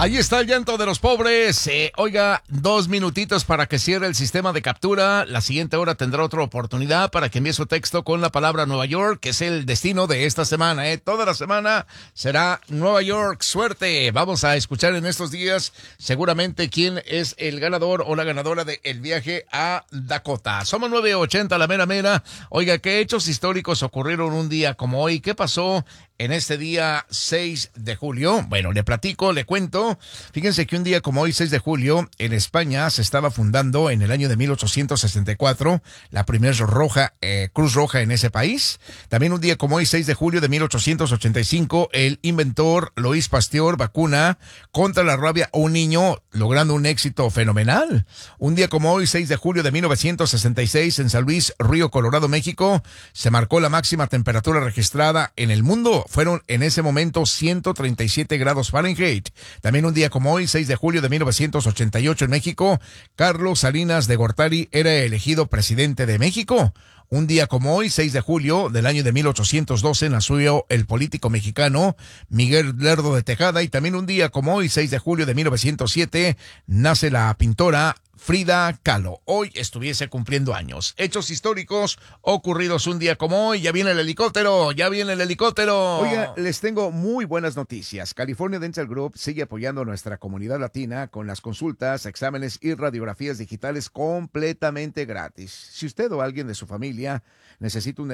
Ahí está el llanto de los pobres. Oiga, 2 minutitos para que cierre el sistema de captura. La siguiente hora tendrá otra oportunidad para que envíe su texto con la palabra Nueva York, que es el destino de esta semana. Toda la semana será Nueva York. Suerte. Vamos a escuchar en estos días seguramente quién es el ganador o la ganadora del viaje a Dakota. Somos 980, la mera mera. Oiga, ¿qué hechos históricos ocurrieron un día como hoy? ¿Qué pasó en este día 6 de julio? Bueno, le platico, le cuento. Fíjense que un día como hoy, 6 de julio, en España se estaba fundando en el año de 1864 la primera Cruz Roja en ese país. También un día como hoy, 6 de julio de 1885, el inventor Louis Pasteur vacuna contra la rabia a un niño, logrando un éxito fenomenal. Un día como hoy, 6 de julio de 1966, en San Luis, Río Colorado, México, se marcó la máxima temperatura registrada en el mundo. Fueron en ese momento 137 grados Fahrenheit. También un día como hoy, 6 de julio de 1988 en México, Carlos Salinas de Gortari era elegido presidente de México. Un día como hoy, 6 de julio del año de 1812, nació el político mexicano Miguel Lerdo de Tejada. Y también un día como hoy, 6 de julio de 1907, nace la pintora Frida Kahlo. Hoy estuviese cumpliendo años. Hechos históricos ocurridos un día como hoy. Ya viene el helicóptero, ya viene el helicóptero. Oiga, les tengo muy buenas noticias. California Dental Group sigue apoyando a nuestra comunidad latina con las consultas, exámenes y radiografías digitales completamente gratis. Si usted o alguien de su familia necesita un